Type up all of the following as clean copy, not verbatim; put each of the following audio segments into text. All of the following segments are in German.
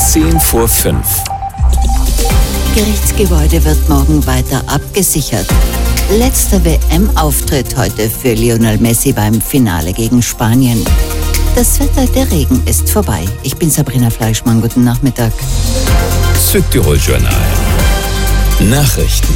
5:10. Gerichtsgebäude wird morgen weiter abgesichert. Letzter WM-Auftritt heute für Lionel Messi beim Finale gegen Spanien. Das Wetter, der Regen ist vorbei. Ich bin Sabrina Fleischmann, guten Nachmittag. Südtirol Journal. Nachrichten.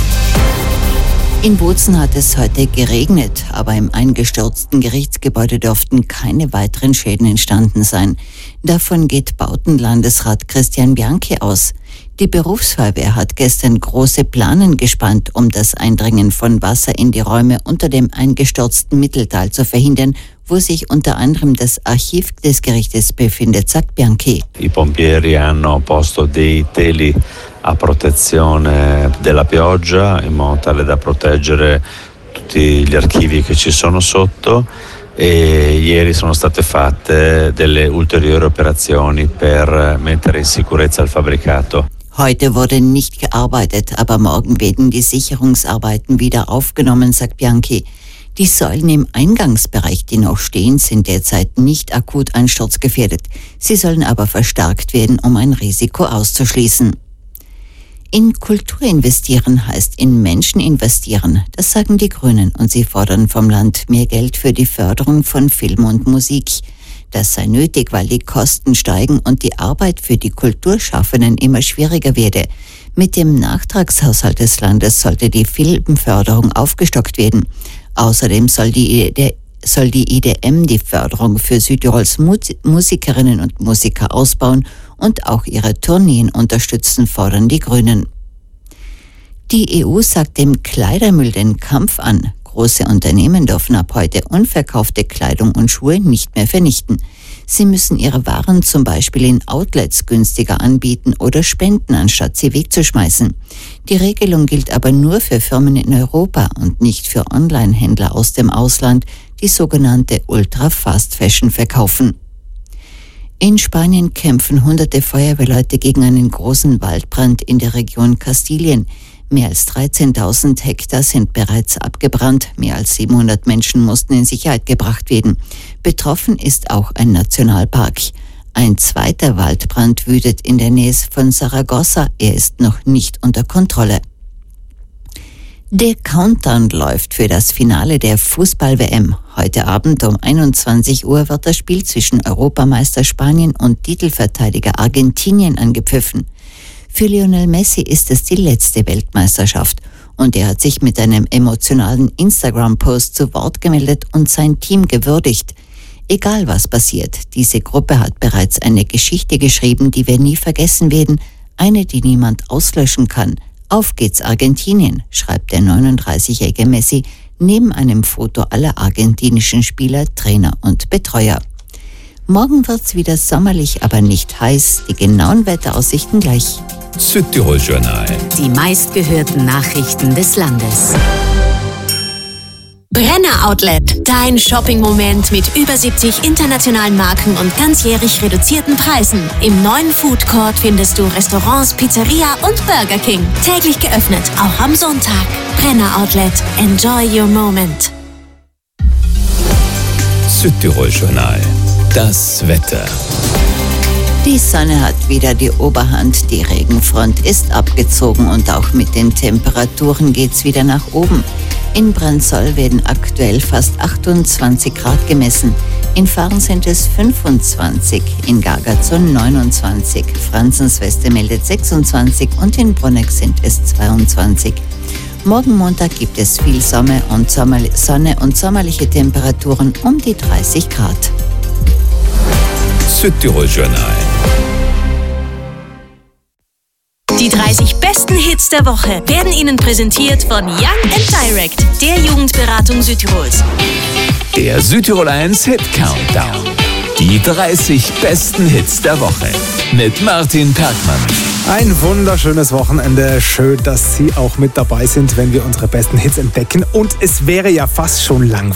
In Bozen hat es heute geregnet, aber im eingestürzten Gerichtsgebäude dürften keine weiteren Schäden entstanden sein. Davon geht Bautenlandesrat Christian Bianchi aus. Die Berufsfeuerwehr hat gestern große Planen gespannt, um das Eindringen von Wasser in die Räume unter dem eingestürzten Mitteltal zu verhindern, wo sich unter anderem das Archiv des Gerichtes befindet, sagt Bianchi. I pompieri hanno posto dei teli a protezione della pioggia in modo tale da proteggere tutti gli archivi che ci sono sotto e ieri sono state fatte delle ulteriori operazioni per mettere in sicurezza il fabbricato. Heute wurde nicht gearbeitet, aber morgen werden die Sicherungsarbeiten wieder aufgenommen, sagt Bianchi. Die Säulen im Eingangsbereich, die noch stehen, sind derzeit nicht akut einsturzgefährdet. Sie sollen aber verstärkt werden, um ein Risiko auszuschließen. In Kultur investieren heißt in Menschen investieren, das sagen die Grünen, und sie fordern vom Land mehr Geld für die Förderung von Film und Musik. Das sei nötig, weil die Kosten steigen und die Arbeit für die Kulturschaffenden immer schwieriger werde. Mit dem Nachtragshaushalt des Landes sollte die Filmförderung aufgestockt werden. Außerdem soll die IDM die Förderung für Südtirols Musikerinnen und Musiker ausbauen und auch ihre Tourneen unterstützen, fordern die Grünen. Die EU sagt dem Kleidermüll den Kampf an. Große Unternehmen dürfen ab heute unverkaufte Kleidung und Schuhe nicht mehr vernichten. Sie müssen ihre Waren zum Beispiel in Outlets günstiger anbieten oder spenden, anstatt sie wegzuschmeißen. Die Regelung gilt aber nur für Firmen in Europa und nicht für Online-Händler aus dem Ausland, die sogenannte Ultra-Fast-Fashion verkaufen. In Spanien kämpfen hunderte Feuerwehrleute gegen einen großen Waldbrand in der Region Kastilien. Mehr als 13.000 Hektar sind bereits abgebrannt. Mehr als 700 Menschen mussten in Sicherheit gebracht werden. Betroffen ist auch ein Nationalpark. Ein zweiter Waldbrand wütet in der Nähe von Saragossa. Er ist noch nicht unter Kontrolle. Der Countdown läuft für das Finale der Fußball-WM. Heute Abend um 21 Uhr wird das Spiel zwischen Europameister Spanien und Titelverteidiger Argentinien angepfiffen. Für Lionel Messi ist es die letzte Weltmeisterschaft und er hat sich mit einem emotionalen Instagram-Post zu Wort gemeldet und sein Team gewürdigt. Egal was passiert, diese Gruppe hat bereits eine Geschichte geschrieben, die wir nie vergessen werden, eine, die niemand auslöschen kann. Auf geht's Argentinien, schreibt der 39-jährige Messi neben einem Foto aller argentinischen Spieler, Trainer und Betreuer. Morgen wird's wieder sommerlich, aber nicht heiß. Die genauen Wetteraussichten gleich. Südtirol Journal. Die meistgehörten Nachrichten des Landes. Brenner Outlet, dein Shopping-Moment mit über 70 internationalen Marken und ganzjährig reduzierten Preisen. Im neuen Food Court findest du Restaurants, Pizzeria und Burger King. Täglich geöffnet, auch am Sonntag. Brenner Outlet, enjoy your moment. Südtirol Journal. Das Wetter. Die Sonne hat wieder die Oberhand, die Regenfront ist abgezogen und auch mit den Temperaturen geht's wieder nach oben. In Brandsol werden aktuell fast 28 Grad gemessen. In Fahren sind es 25, in Gargazon 29, Franzensweste meldet 26 und in Bruneck sind es 22. Morgen Montag gibt es viel Sonne und sommerliche Temperaturen um die 30 Grad. Südtirol Journal. Die 30 besten Hits der Woche werden Ihnen präsentiert von Young & Direct, der Jugendberatung Südtirols. Der Südtirol 1 Hit Countdown. Die 30 besten Hits der Woche mit Martin Perkmann. Ein wunderschönes Wochenende. Schön, dass Sie auch mit dabei sind, wenn wir unsere besten Hits entdecken. Und es wäre ja fast schon langweilig,